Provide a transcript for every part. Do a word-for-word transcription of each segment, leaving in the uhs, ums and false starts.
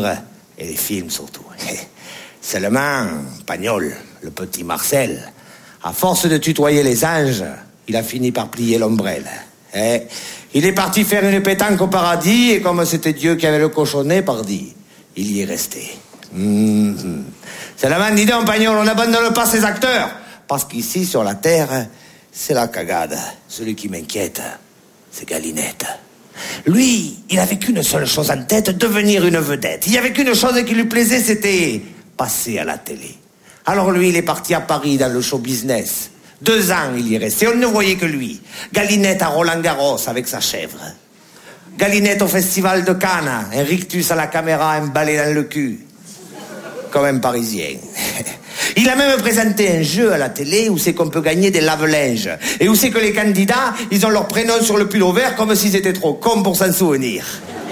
livres et les films surtout. Seulement, Pagnol, le petit Marcel, à force de tutoyer les anges, il a fini par plier l'ombrelle. Eh, il est parti faire une pétanque au paradis, et comme c'était Dieu qui avait le cochonnet, pardi, il y est resté. Mmh. Seulement, dis donc, Pagnol, on n'abandonne pas ces acteurs, parce qu'ici, sur la terre, c'est la cagade. Celui qui m'inquiète, c'est Galinette. Lui, il avait qu'une seule chose en tête, devenir une vedette. Il y avait qu'une chose qui lui plaisait, c'était passer à la télé. Alors lui, il est parti à Paris dans le show business. Deux ans, il y est resté, on ne voyait que lui. Galinette à Roland-Garros avec sa chèvre. Galinette au festival de Cannes, un rictus à la caméra, un balai dans le cul. Comme un Parisien. Il a même présenté un jeu à la télé où c'est qu'on peut gagner des lave-linges. Et où c'est que les candidats, ils ont leur prénom sur le pull au vert comme s'ils étaient trop cons pour s'en souvenir.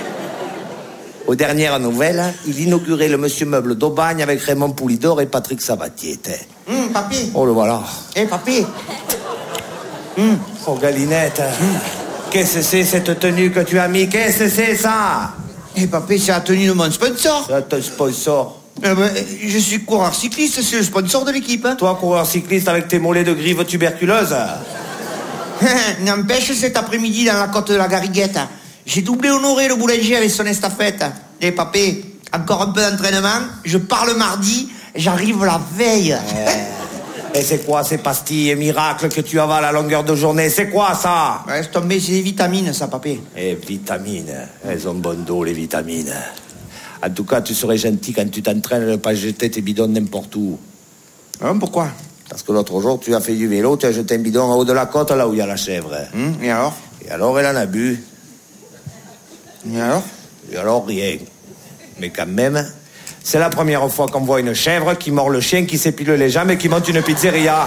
Aux dernières nouvelles, il inaugurait le Monsieur Meuble d'Aubagne avec Raymond Poulidor et Patrick Sabatier. Hum, papy. Oh, le voilà. Eh, hey, papy. Hum. Oh, Galinette. Hum. Qu'est-ce que c'est cette tenue que tu as mis? Qu'est-ce que c'est ça? Eh, hey, papy, c'est la tenue de mon sponsor. C'est ton sponsor. Euh, ben, je suis coureur cycliste, c'est le sponsor de l'équipe. Hein. Toi, coureur cycliste avec tes mollets de grive tuberculeuses. N'empêche, cet après-midi, dans la côte de la Gariguette, j'ai doublé Honoré le boulanger avec son estafette. Et hey, papé, encore un peu d'entraînement, je pars le mardi, j'arrive la veille. Eh, et c'est quoi ces pastilles miracles que tu avales à longueur de journée? C'est quoi ça? Ouais, c'est tombé, c'est des vitamines, ça, papé. Eh, vitamines, elles ont bon dos, les vitamines. En tout cas, tu serais gentil quand tu t'entraînes de ne pas jeter tes bidons n'importe où. Hein, pourquoi? Parce que l'autre jour, tu as fait du vélo, tu as jeté un bidon en haut de la côte, là où il y a la chèvre. Hum, et alors? Et alors, elle en a bu. Et alors? Et alors, rien. Mais quand même, c'est la première fois qu'on voit une chèvre qui mord le chien, qui s'épile les jambes et qui monte une pizzeria.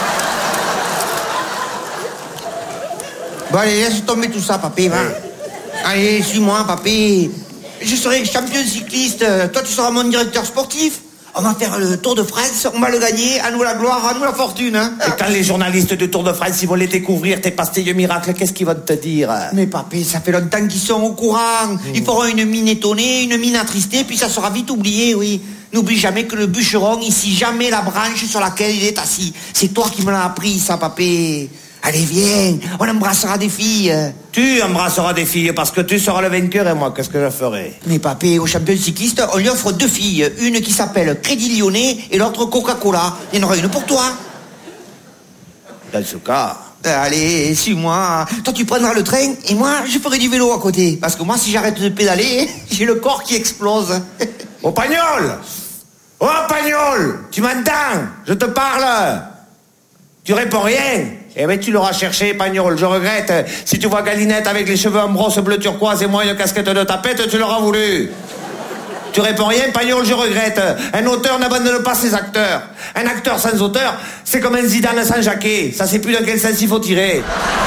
Bon, allez, laisse tomber tout ça, papé, va. Oui. Allez, suis-moi, papé. Je serai champion cycliste, toi tu seras mon directeur sportif. On va faire le Tour de France, on va le gagner, à nous la gloire, à nous la fortune. Hein. Et quand les journalistes du Tour de France, ils vont les découvrir, tes pastilles miracles, qu'est-ce qu'ils vont te dire? Mais papé, ça fait longtemps qu'ils sont au courant. Mmh. Ils feront une mine étonnée, une mine attristée, puis ça sera vite oublié, oui. N'oublie jamais que le bûcheron, ici, jamais la branche sur laquelle il est assis. C'est toi qui me l'as appris, ça, papé. Allez, viens, on embrassera des filles. Tu embrasseras des filles parce que tu seras le vainqueur et moi, qu'est-ce que je ferai? Mais papé, au champion cycliste, on lui offre deux filles. Une qui s'appelle Crédit Lyonnais et l'autre Coca-Cola. Il y en aura une pour toi. Dans ce cas... Allez, suis-moi. Toi, tu prendras le train et moi, je ferai du vélo à côté. Parce que moi, si j'arrête de pédaler, j'ai le corps qui explose. Oh, Pagnol! Oh, Pagnol! Tu m'entends? Je te parle! Tu réponds rien? Eh ben, tu l'auras cherché, Pagnol, je regrette. Si tu vois Galinette avec les cheveux en brosse bleu turquoise et moi une casquette de tapette, tu l'auras voulu. Tu réponds rien, Pagnol, je regrette. Un auteur n'abandonne pas ses acteurs. Un acteur sans auteur, c'est comme un Zidane sans Jacquet. Ça sait plus dans quel sens il faut tirer.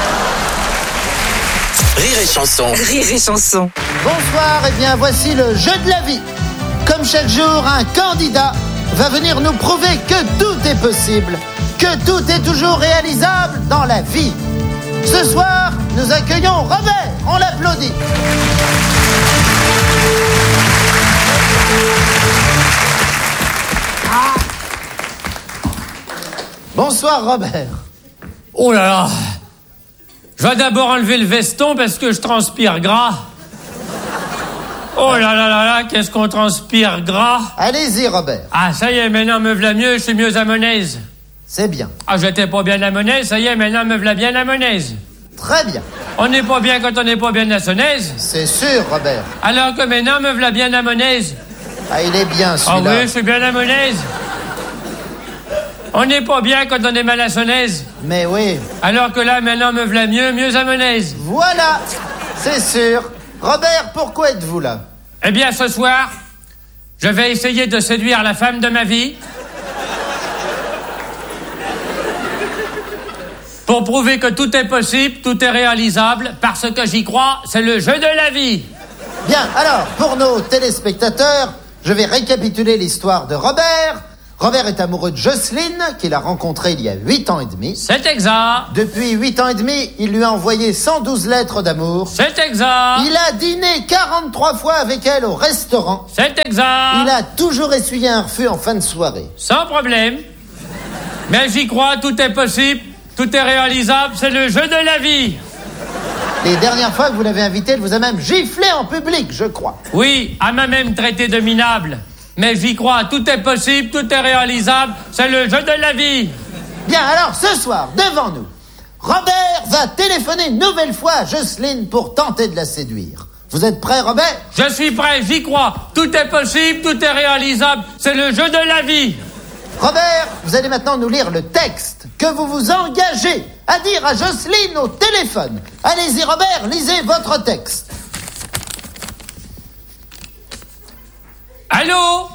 Rire et chanson. Rire et chanson. Bonsoir, et bien voici le jeu de la vie. Comme chaque jour, un candidat va venir nous prouver que tout est possible, que tout est toujours réalisable dans la vie. Ce soir, nous accueillons Robert, on l'applaudit. Ah. Bonsoir Robert. Oh là là, je vais d'abord enlever le veston parce que je transpire gras. Oh là là là là, qu'est-ce qu'on transpire gras. Allez-y Robert. Ah ça y est, maintenant me v'là mieux, je suis mieux à mon aise. C'est bien. Ah, j'étais pas bien à mon aise, ça y est, maintenant me v'là bien à mon aise. Très bien. On n'est pas bien quand on n'est pas bien à son aise. C'est sûr, Robert. Alors que maintenant me v'là bien à mon aise. Ah, il est bien celui-là. Ah oui, je suis bien à mon aise. On n'est pas bien quand on est mal à son aise. Mais oui. Alors que là, maintenant me v'là mieux, mieux à mon aise. Voilà, c'est sûr. Robert, pourquoi êtes-vous là? Eh bien, ce soir, je vais essayer de séduire la femme de ma vie. Pour prouver que tout est possible, tout est réalisable, parce que j'y crois, c'est le jeu de la vie. Bien, alors, pour nos téléspectateurs, je vais récapituler l'histoire de Robert. Robert est amoureux de Jocelyne, qu'il a rencontrée il y a huit ans et demi. C'est exact. Depuis huit ans et demi, il lui a envoyé cent douze lettres d'amour. C'est exact. Il a dîné quarante-trois fois avec elle au restaurant. C'est exact. Il a toujours essuyé un refus en fin de soirée. Sans problème. Mais j'y crois, tout est possible, tout est réalisable, c'est le jeu de la vie. Les dernières fois que vous l'avez invité, elle vous a même giflé en public, je crois. Oui, elle m'a même traité de minable. Mais j'y crois, tout est possible, tout est réalisable, c'est le jeu de la vie. Bien, alors ce soir, devant nous, Robert va téléphoner une nouvelle fois à Jocelyne pour tenter de la séduire. Vous êtes prêt, Robert? Je suis prêt, j'y crois, tout est possible, tout est réalisable, c'est le jeu de la vie. Robert, vous allez maintenant nous lire le texte que vous vous engagez à dire à Jocelyne au téléphone. Allez-y, Robert, lisez votre texte. Allô?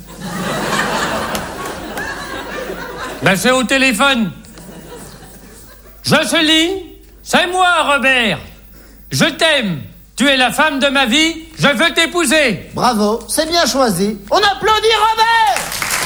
Ben c'est au téléphone. Jocelyne, c'est moi, Robert. Je t'aime. Tu es la femme de ma vie. Je veux t'épouser. Bravo, c'est bien choisi. On applaudit Robert!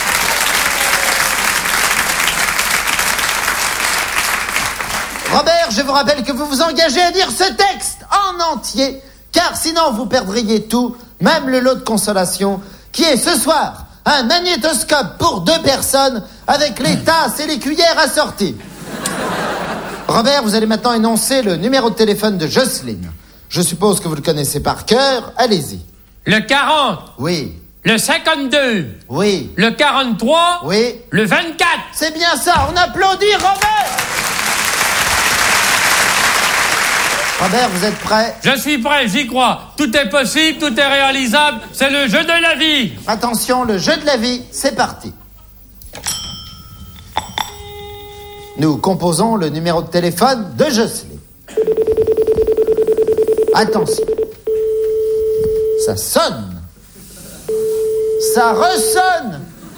Robert, je vous rappelle que vous vous engagez à dire ce texte en entier, car sinon vous perdriez tout, même le lot de consolation, qui est ce soir un magnétoscope pour deux personnes avec les tasses et les cuillères assorties. Robert, vous allez maintenant énoncer le numéro de téléphone de Jocelyne. Je suppose que vous le connaissez par cœur. Allez-y. Le quarante. Oui. Le cinquante-deux. Oui. Le quarante-trois. Oui. Le vingt-quatre. C'est bien ça, on applaudit Robert! Robert, vous êtes prêt? Je suis prêt, j'y crois. Tout est possible, tout est réalisable, c'est le jeu de la vie. Attention, le jeu de la vie, c'est parti. Nous composons le numéro de téléphone de Jocelyne. Attention. Ça sonne. Ça ressonne.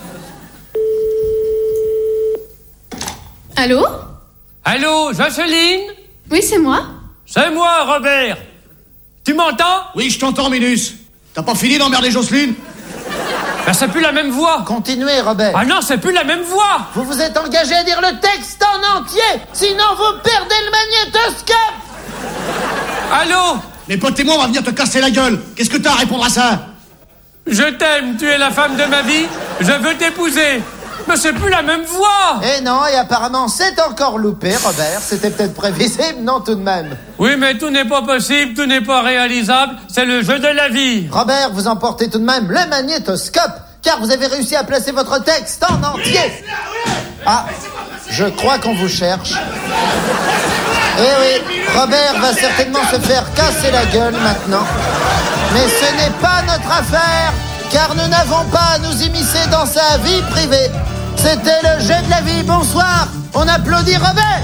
Allô? Allô, Jocelyne? Oui, c'est moi. C'est moi, Robert. Tu m'entends? Oui, je t'entends, Minus. T'as pas fini d'emmerder Jocelyne? Ben, c'est plus la même voix. Continuez, Robert. Ah non, c'est plus la même voix. Vous vous êtes engagé à dire le texte en entier, sinon vous perdez le magnétoscope. Allô? Les potes et moi, on va venir te casser la gueule. Qu'est-ce que t'as à répondre à ça? Je t'aime, tu es la femme de ma vie, je veux t'épouser. Mais c'est plus la même voix. Eh non, et apparemment c'est encore loupé, Robert. C'était peut-être prévisible, non tout de même. Oui, mais tout n'est pas possible, tout n'est pas réalisable, c'est le jeu de la vie. Robert, vous emportez tout de même le magnétoscope, car vous avez réussi à placer votre texte en entier. Ah, je crois qu'on vous cherche. Eh oui, Robert va certainement se faire casser la gueule maintenant. Mais ce n'est pas notre affaire, car nous n'avons pas à nous immiscer dans sa vie privée. C'était le jeu de la vie, bonsoir. On applaudit Robert.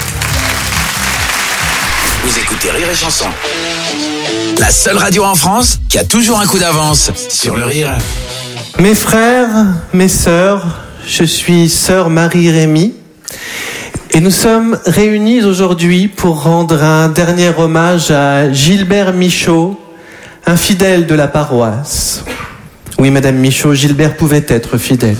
Vous écoutez Rire et Chanson, la seule radio en France qui a toujours un coup d'avance sur le rire. Mes frères, mes sœurs, je suis sœur Marie-Rémy et nous sommes réunis aujourd'hui pour rendre un dernier hommage à Gilbert Michaud, un fidèle de la paroisse. Oui, Madame Michaud, Gilbert pouvait être fidèle.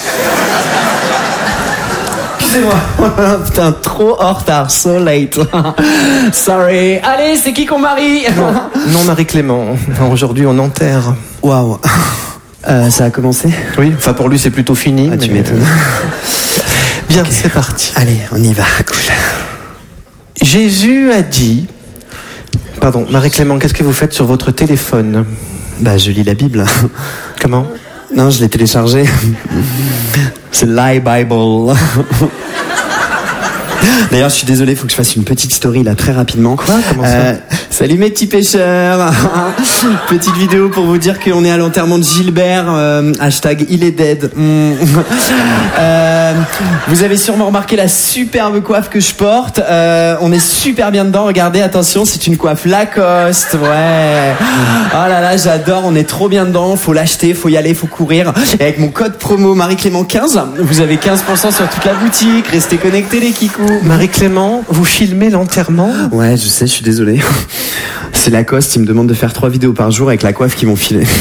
Excusez-moi. Putain, trop en retard, so late. Sorry. Allez, c'est qui qu'on marie? Non, non Marie-Clément. Aujourd'hui, on enterre. Waouh. Euh, ça a commencé? Oui, enfin pour lui, c'est plutôt fini. Ah, tu mais... m'étonnes. Bien, okay. C'est parti. Allez, on y va. Cool. Jésus a dit... Pardon, Marie-Clément, qu'est-ce que vous faites sur votre téléphone? Bah, je lis la Bible. Comment? Non, je l'ai téléchargé. C'est l'iBible. D'ailleurs, je suis désolé, il faut que je fasse une petite story là très rapidement. Quoi? Comment ça? euh, Salut mes petits pêcheurs. Petite vidéo pour vous dire qu'on est à l'enterrement de Gilbert. Euh, hashtag il est dead. Mm. euh, vous avez sûrement remarqué la superbe coiffe que je porte. Euh, on est super bien dedans. Regardez, attention, c'est une coiffe Lacoste. Ouais. Oh là là, j'adore. On est trop bien dedans. Faut l'acheter, faut y aller, faut courir. Et avec mon code promo Marie-Clément quinze, vous avez quinze pour cent sur toute la boutique. Restez connectés les kikous. Marie-Clément, vous filmez l'enterrement? Ouais, je sais, je suis désolé. C'est Lacoste, ils me demandent de faire trois vidéos par jour avec la coiffe qu'ils m'ont filée.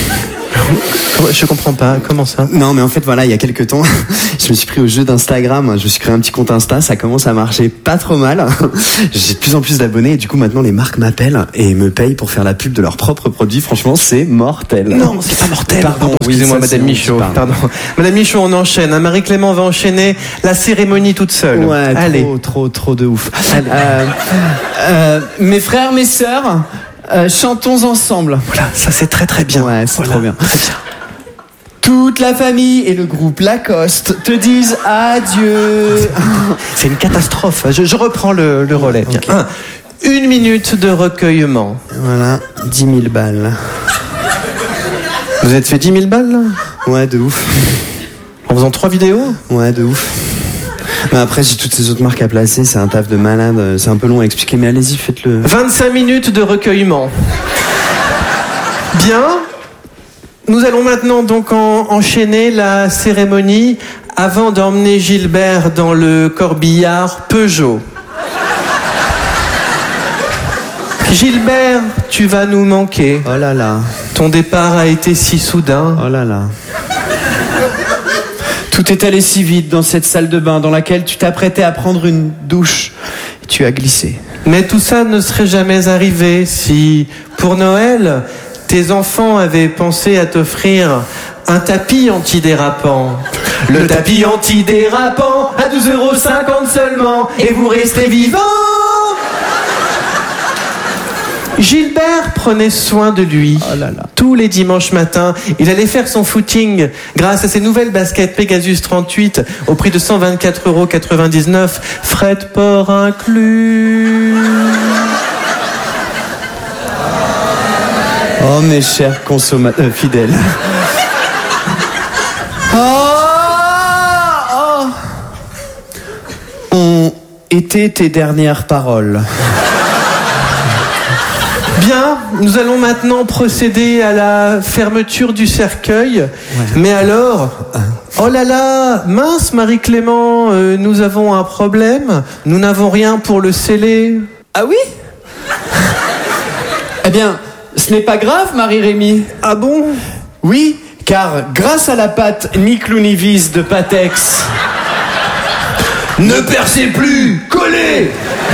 Je comprends pas, comment ça? Non, mais en fait, voilà, il y a quelques temps, je me suis pris au jeu d'Instagram, je me suis créé un petit compte Insta, ça commence à marcher pas trop mal. J'ai de plus en plus d'abonnés et du coup, maintenant, les marques m'appellent et me payent pour faire la pub de leurs propres produits. Franchement, c'est mortel. Non, c'est pas mortel. Pardon, Pardon, excusez-moi, oui, ça, Madame c'est- Michaud. pardon. Pardon. Madame Michaud, on enchaîne. hein. Marie-Clément va enchaîner la cérémonie toute seule. Ouais, Allez. trop, trop, trop de ouf. Euh, euh, mes frères, mes sœurs, euh, chantons ensemble. Voilà, ça c'est très très bien. Ouais, c'est Voilà, trop bien. Très bien. Toute la famille et le groupe Lacoste te disent adieu. C'est une catastrophe. Je, je reprends le, le relais. Tiens. Ok. Un. Une minute de recueillement. Voilà, dix mille balles. Vous êtes fait dix mille balles là Ouais, de ouf. en faisant trois vidéos? Ouais, de ouf. Mais après, j'ai toutes ces autres marques à placer, c'est un taf de malade, c'est un peu long à expliquer, mais allez-y, faites-le. vingt-cinq minutes de recueillement. Bien. Nous allons maintenant donc en- enchaîner la cérémonie avant d'emmener Gilbert dans le corbillard Peugeot. Gilbert, tu vas nous manquer. Oh là là, Ton départ a été si soudain. oh là là. Tout est allé si vite dans cette salle de bain dans laquelle tu t'apprêtais à prendre une douche. Et tu as glissé. Mais tout ça ne serait jamais arrivé si, pour Noël, tes enfants avaient pensé à t'offrir un tapis antidérapant. Le tapis antidérapant à douze euros cinquante seulement et vous restez vivant. Gilbert prenait soin de lui. Oh là là. Tous les dimanches matins, il allait faire son footing grâce à ses nouvelles baskets Pegasus trente-huit au prix de cent vingt-quatre euros quatre-vingt-dix-neuf, frais de port inclus. Oh mes chers consommateurs euh, fidèles. Oh, oh. Ont été tes dernières paroles. Bien, nous allons maintenant procéder à la fermeture du cercueil. Mais alors, oh là là, mince Marie-Clément, euh, nous avons un problème. Nous n'avons rien pour le sceller. Ah oui? Eh bien, ce n'est pas grave, Marie-Rémy. Ah bon? Oui, car grâce à la pâte Niclounivis de Patex... Ne percez plus, collez.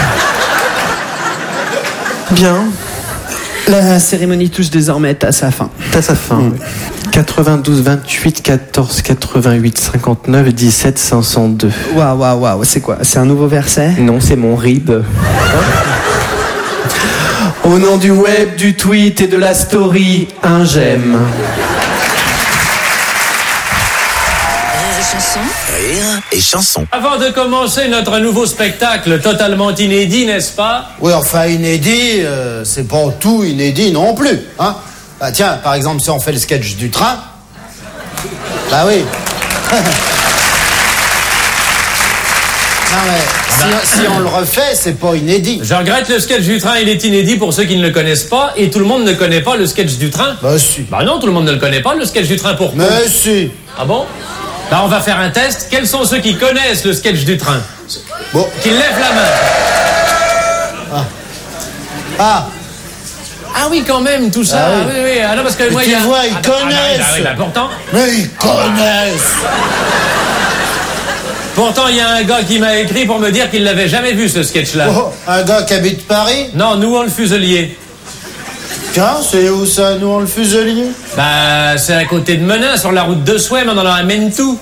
Bien, La cérémonie touche désormais à sa fin. t'as sa fin. Mm. quatre-vingt-douze, vingt-huit, quatorze, quatre-vingt-huit, cinquante-neuf, dix-sept, cinq cent deux. Waouh, waouh, waouh, c'est quoi? C'est un nouveau verset? Non, c'est mon rib. Au nom du web, du tweet et de la story, un j'aime. Rire et chanson. Avant de commencer notre nouveau spectacle totalement inédit, n'est-ce pas? Oui, enfin, inédit, euh, c'est pas tout inédit non plus, hein. Bah tiens, par exemple, si on fait le sketch du train... Bah oui. Non mais, si, si on le refait, c'est pas inédit. Je regrette, le sketch du train, il est inédit pour ceux qui ne le connaissent pas, et tout le monde ne connaît pas le sketch du train. Bah si. Bah non, tout le monde ne le connaît pas, le sketch du train, pourquoi? Mais si. Ah bon? Bah on va faire un test. Quels sont ceux qui connaissent le sketch du train? Bon. Qui lèvent la main. Ah, Ah oui, quand même, tout ça. Ah oui. oui, oui, oui. Ah non, parce que Mais moi, tu il y a... vois, ils Ah, bah, ah, connaissent. bah, oui, bah, pourtant, mais ils connaissent. pourtant, il y a un gars qui m'a écrit pour me dire qu'il l'avait jamais vu, ce sketch-là. Oh, un gars qui habite Paris. Non, nous, on le fuselier. Tiens, c'est où ça, nous, on le fuselier? Bah, c'est à côté de Menin, sur la route de Souham, on en amène tout.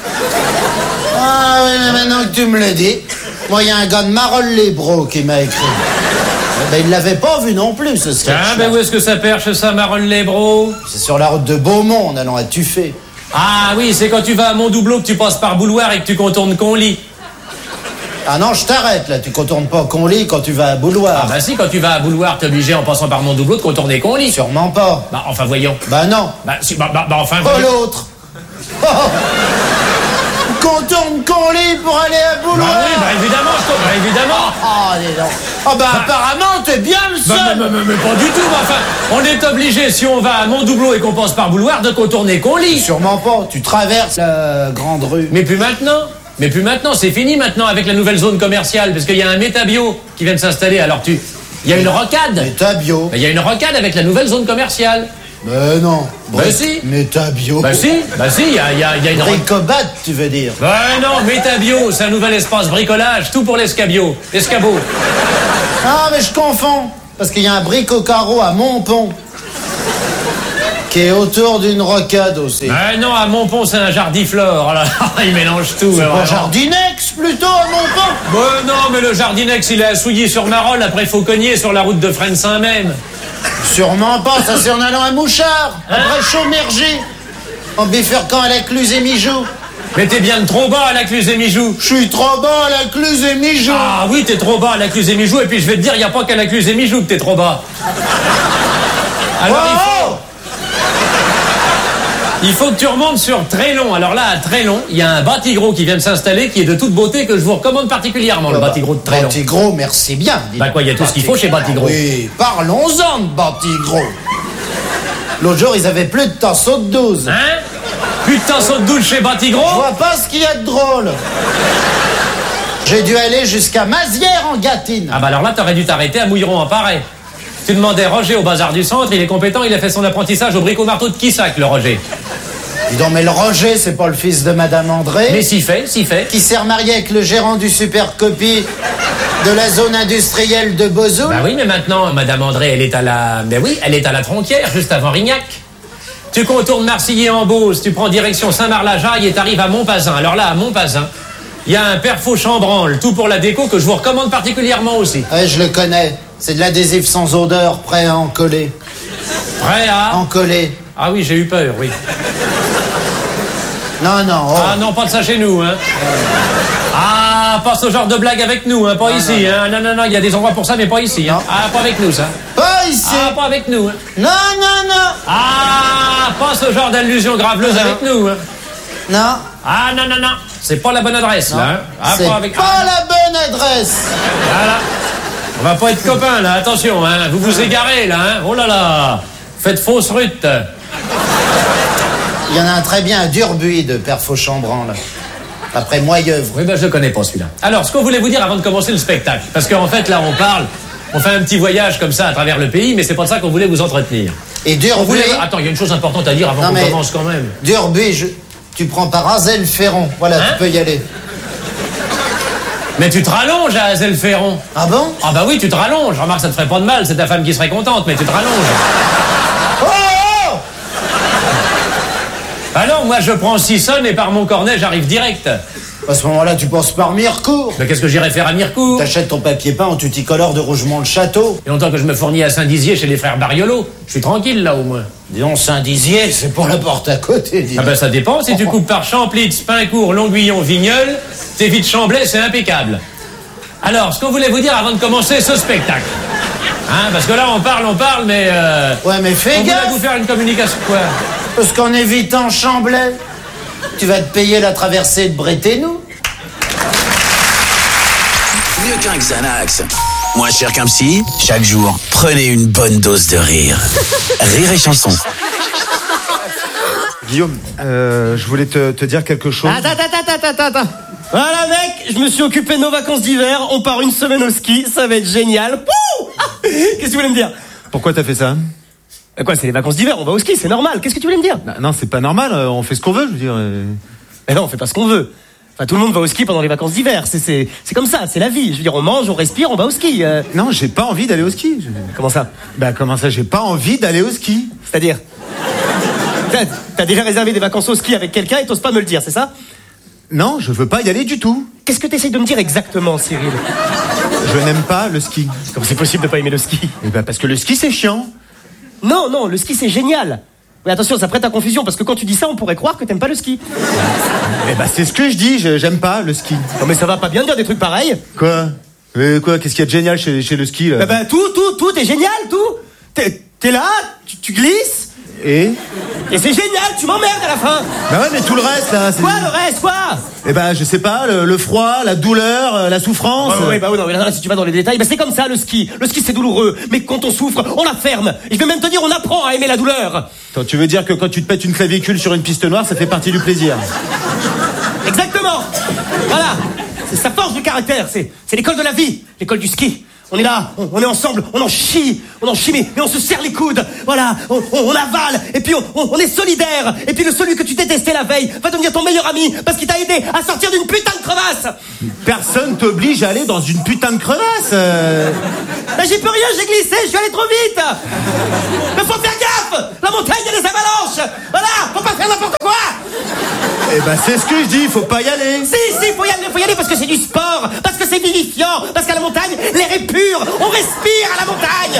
Ah oui, mais maintenant que tu me le dis, moi, il y a un gars de Marolles-les-Bros qui m'a écrit. Eh ben, il l'avait pas vu non plus, ce sketch. Tiens, ben où est-ce que ça perche, ça, Marolles-les-Bros? C'est sur la route de Beaumont, en allant à Tuffet. Ah oui, c'est quand tu vas à Montdoubleau que tu passes par Bouloir et que tu contournes Conly. Ah non, je t'arrête, là. Tu contournes pas Conly quand tu vas à Bouloir. Ah bah si, quand tu vas à Bouloir, t'es obligé, en passant par Montdoubleau, de contourner Conly. Sûrement pas. Bah, enfin, voyons. Bah non. Bah, si, bah, bah, bah, enfin, Oh, voyons. l'autre. Oh. Contourne Conly pour aller à Bah Bouloir. oui, bah évidemment, je comprends, bah, évidemment. Ah, dis donc. Ah bah, apparemment, t'es bien le Bah, seul. mais, mais- mais pas du tout, bah, enfin, on est obligé, si on va à Montdoubleau et qu'on passe par Bouloir, de contourner Conly. Sûrement pas. Tu traverses la grande rue. Mais plus maintenant. Mais plus maintenant, c'est fini maintenant avec la nouvelle zone commerciale, parce qu'il y a un métabio qui vient de s'installer, alors tu... Il y a une rocade. Et ta bio. Il y a une rocade avec la nouvelle zone commerciale. Mais non. Bah si. Métabio. Bah si, bah si, il y a, y a, y a une... Bricobat, tu veux dire? Bah non, Métabio, c'est un nouvel espace bricolage, tout pour l'escabio, l'escabeau. Ah, mais je confonds. Parce qu'il y a un brico carreau à Montpont. Qui est autour d'une rocade aussi. Bah non, à Montpont, c'est un jardiflore. Alors, il mélange tout. C'est pas Jardinex, plutôt, à Montpont? Bah non, mais le Jardinex, il est à Souilly-sur-Marolles, après il faut cogner sur la route de Fresnes-Saint-Même. Sûrement pas, ça c'est en allant à Mouchard, hein? Après Chaumergy, en bifurquant à la Cluse et Mijoux. Mais t'es bien trop bas à la Cluse et Mijoux. Je suis trop bas à la Cluse et Mijoux. Ah oui, t'es trop bas à la Cluse et Mijoux, et puis je vais te dire, il n'y a pas qu'à la Cluse et Mijoux que t'es trop bas. Alors oh il faut... Il faut que tu remontes sur Trélon. Alors là, à Trélon, il y a un Batigros qui vient de s'installer, qui est de toute beauté, que je vous recommande particulièrement, le Batigros de Trélon. Batigros, merci bien. Bah quoi, il y a tout ce qu'il faut chez Batigros. Oui, parlons-en de Batigros. L'autre jour, ils avaient plus de tasseaux de douze. Hein? Plus de tasseaux de douze chez Batigros? Je vois pas ce qu'il y a de drôle. J'ai dû aller jusqu'à Mazières en Gâtine. Ah bah alors là, t'aurais dû t'arrêter à Mouilleron en Paray. Tu demandais Roger au bazar du centre, il est compétent, il a fait son apprentissage au bricot-marteau de Quissac, le Roger. Dis donc, mais le Roger, c'est pas le fils de Madame André? Mais si fait, si fait. Qui s'est remarié avec le gérant du Super Copy de la zone industrielle de Bozoul? Bah oui, mais maintenant, Madame André, elle est à la... Mais oui, elle est à la Tronquière, juste avant Rignac. Tu contournes Marcilly en Beauce, tu prends direction Saint-Marc-la-Jaille et t'arrives à Montpazin. Alors là, à Montpazin, il y a un Perfaux Chambranle, tout pour la déco, que je vous recommande particulièrement aussi. Ouais, je le connais. C'est de l'adhésif sans odeur, prêt à en coller. Prêt à... En coller. Ah oui, j'ai eu peur, oui. Non, non. Oh. Ah non, pas de ça chez nous, hein. Ah, pas ce genre de blague avec nous, hein, pas non, ici, non, hein. Non, non, non, il y a des endroits pour ça, mais pas ici, hein. Ah, pas avec nous, ça. Pas ici. Ah, pas avec nous, hein. Non, non, non. Ah, pas ce genre d'allusion graveleuse avec nous, hein. Non. Ah, non, non, non. C'est pas la bonne adresse, non. là, hein. Ah, c'est pas avec... pas ah, la bonne adresse. Voilà. On va pas être copains, là, attention, hein. Vous vous égarez, là, hein. Oh là là. Faites fausse rute. Il y en a un très bien à Durbuy de Perfaux Chambranle, là. Après Moyeuvre. Oui, ben je connais pas celui-là. Alors, ce qu'on voulait vous dire avant de commencer le spectacle, parce qu'en fait, là, on parle, on fait un petit voyage comme ça à travers le pays, mais c'est pas de ça qu'on voulait vous entretenir. Et Durbuy... Voulait... Attends, il y a une chose importante à dire avant qu'on commence quand même. Durbuy, je... tu prends par Azel-Ferron. Voilà, hein? Tu peux y aller. Mais tu te rallonges à Azel-Ferron. Ah bon? Ah bah oui, tu te rallonges. Remarque, ça te ferait pas de mal, c'est ta femme qui serait contente, mais tu te rallonges. Oh, oh Ah non, moi je prends Sissonne et par Montcornet, j'arrive direct. À ce moment-là, tu penses par Mirecourt. Mais qu'est-ce que j'irais faire à Mirecourt? T'achètes ton papier peint en tuticolore de Rougemont-le-Château. Et longtemps que je me fournis à Saint-Dizier chez les frères Bariolo. Je suis tranquille là au moins. Disons, Saint-Dizier, c'est pour la porte à côté, dis. Ah ben ça dépend, si tu coupes par Champlitz, Pincourt, Longuillon, Vigneulles, t'évites Chamblay, c'est impeccable. Alors, ce qu'on voulait vous dire avant de commencer ce spectacle. Hein, parce que là on parle, on parle, mais... Euh, ouais, mais fais on gaffe. On voulait vous faire une communication, quoi. Parce qu'en évitant Chamblay, tu vas te payer la traversée de Bréténou. Mieux qu'un Xanax, moins cher qu'un psy, chaque jour, prenez une bonne dose de rire. Rire et chanson. Guillaume, euh, je voulais te, te dire quelque chose. Attends, attends, attends, attends, attends. Voilà mec, je me suis occupé de nos vacances d'hiver, on part une semaine au ski, ça va être génial. Pouh Qu'est-ce que tu voulais me dire? Pourquoi t'as fait ça? Quoi, c'est les vacances d'hiver, on va au ski, c'est normal. Qu'est-ce que tu voulais me dire? Non, non c'est pas normal, on fait ce qu'on veut, je veux dire. Mais non, on fait pas ce qu'on veut. Enfin, tout le monde va au ski pendant les vacances d'hiver, c'est, c'est, c'est comme ça, c'est la vie. Je veux dire, on mange, on respire, on va au ski. Euh... Non, j'ai pas envie d'aller au ski. Je... Comment ça? Bah comment ça, j'ai pas envie d'aller au ski? C'est-à-dire? T'as, t'as déjà réservé des vacances au ski avec quelqu'un et t'oses pas me le dire, c'est ça? Non, je veux pas y aller du tout. Qu'est-ce que t'essayes de me dire exactement, Cyril? Je n'aime pas le ski. Comment c'est possible de pas aimer le ski? Eh ben parce que le ski c'est chiant. Non, non, le ski c'est génial. Mais attention, ça prête à confusion, parce que quand tu dis ça, on pourrait croire que t'aimes pas le ski. Eh ben c'est ce que je dis, je, j'aime pas le ski. Non mais ça va pas bien de dire des trucs pareils. Quoi? Euh, quoi? Qu'est-ce qu'il y a de génial chez, chez le ski là? Bah, bah tout, tout, tout est génial, tout. T'es, t'es là, tu, tu glisses. Et Et c'est génial, tu m'emmerdes à la fin. Bah ouais, mais tout le reste là c'est... Quoi le reste, quoi? Eh ben je sais pas, le, le froid, la douleur, la souffrance. Ouais, ouais, bah oui, non, mais là, si tu vas dans les détails, bah c'est comme ça le ski. Le ski c'est douloureux, mais quand on souffre, on la ferme. Et je vais même te dire, on apprend à aimer la douleur. Attends, tu veux dire que quand tu te pètes une clavicule sur une piste noire, ça fait partie du plaisir? Exactement. Voilà. C'est sa force de caractère, c'est, c'est l'école de la vie, l'école du ski. On est là, on, on est ensemble, on en chie, on en chie, mais, mais on se serre les coudes. Voilà, on, on, on avale, et puis on, on, on est solidaires. Et puis le celui que tu détestais la veille va devenir ton meilleur ami parce qu'il t'a aidé à sortir d'une putain de crevasse. Personne t'oblige à aller dans une putain de crevasse. Euh... Mais j'ai plus rien, j'ai glissé, je suis allé trop vite. Mais faut faire gaffe. La montagne, il y a des avalanches. Voilà, faut pas faire n'importe quoi. Eh ben c'est ce que je dis, faut pas y aller. Si, si, faut y aller, faut y aller parce que c'est du sport, parce que c'est vivifiant, parce qu'à la montagne, l'air est pur, on respire à la montagne.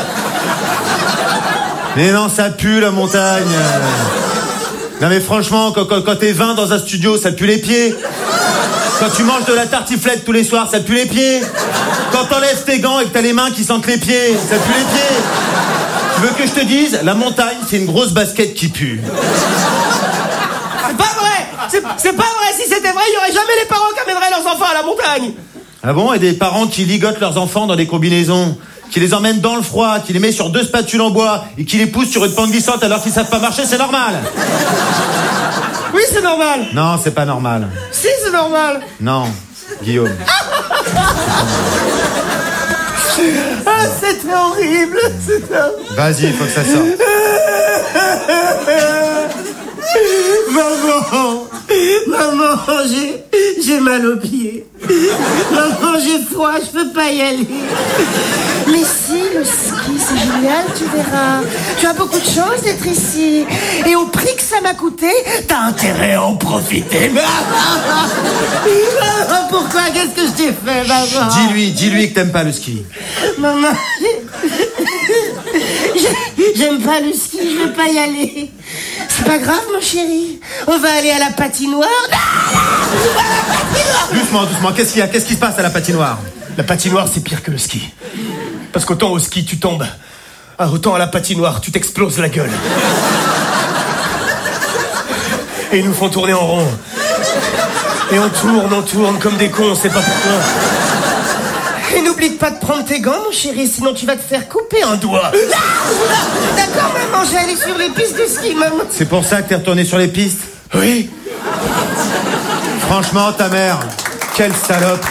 Mais non, ça pue la montagne. Non mais franchement, quand, quand, quand t'es vingt dans un studio, ça pue les pieds. Quand tu manges de la tartiflette tous les soirs, ça pue les pieds. Quand t'enlèves tes gants et que t'as les mains qui sentent les pieds, ça pue les pieds. Tu veux que je te dise, la montagne, c'est une grosse basket qui pue. C'est pas vrai. C'est, c'est pas vrai. Si c'était vrai, il y aurait jamais les parents qui amèneraient leurs enfants à la montagne. Ah bon? Et des parents qui ligotent leurs enfants dans des combinaisons, qui les emmènent dans le froid, qui les met sur deux spatules en bois et qui les poussent sur une pente glissante alors qu'ils savent pas marcher, c'est normal. Oui, c'est normal. Non, c'est pas normal. Si, c'est normal. Non, Guillaume. Ah, c'était horrible. C'était horrible. Vas-y, faut que ça sorte. Maman, maman, j'ai, j'ai mal aux pieds. Maman, j'ai froid, je peux pas y aller. Mais si, le ski, c'est génial, tu verras. Tu as beaucoup de chance d'être ici. Et au prix que ça m'a coûté, t'as intérêt à en profiter. Pourquoi? Qu'est-ce que je t'ai fait, maman? Dis-lui, dis-lui que t'aimes pas le ski. Maman, j'aime pas le ski, je veux pas y aller. C'est pas grave, mon chéri. On va aller à la patinoire. Doucement, doucement, qu'est-ce qu'il y a? Qu'est-ce qui se passe à la patinoire? La patinoire, c'est pire que le ski. Parce qu'autant au ski, tu tombes, ah, autant à la patinoire, tu t'exploses la gueule. Et ils nous font tourner en rond. Et on tourne, on tourne comme des cons, on sait pas pourquoi. Et n'oublie pas de prendre tes gants, mon chéri, sinon tu vas te faire couper un doigt. D'accord, maman, je vais aller sur les pistes de ski, maman. C'est pour ça que t'es retourné sur les pistes? Oui. Franchement, ta mère, quelle salope.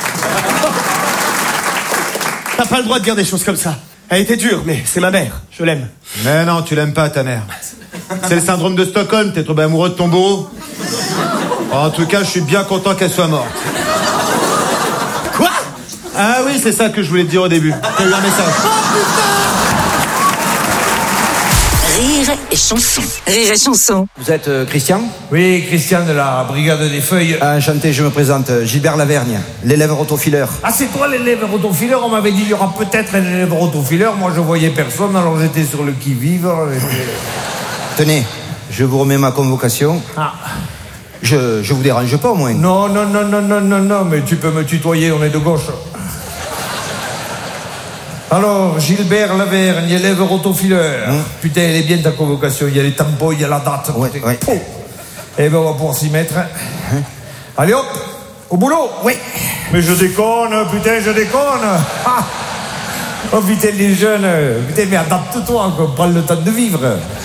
T'as pas le droit de dire des choses comme ça. Elle était dure, mais c'est ma mère, je l'aime. Mais non, tu l'aimes pas, ta mère. C'est le syndrome de Stockholm, t'es tombé amoureux de ton bourreau. En tout cas, je suis bien content qu'elle soit morte. Quoi? Ah oui, c'est ça que je voulais te dire au début. T'as eu un message. Rire et chanson. Rire et chanson. Vous êtes euh, Christian? Oui, Christian de la Brigade des Feuilles. Ah, enchanté, je me présente. Gilbert Lavergne, l'élève rotofileur. Ah, c'est toi l'élève rotofileur? On m'avait dit qu'il y aura peut-être un élève rotofileur. Moi, je voyais personne, alors j'étais sur le qui-vive. Tenez, je vous remets ma convocation. Ah. Je, je vous dérange pas, au moins? Non, non, non, non, non, non, non, mais tu peux me tutoyer, on est de gauche. Alors, Gilbert Lavergne, élève rotofileur. Hum. Putain, elle est bien ta convocation. Il y a les tampons, il y a la date. Ouais, ouais. Eh ben, on va pouvoir s'y mettre. Hum. Allez hop, au boulot. Oui. Mais je déconne, putain, je déconne. Ah. Oh putain, les jeunes. Putain, mais adapte-toi, quoi. Prends le temps de vivre.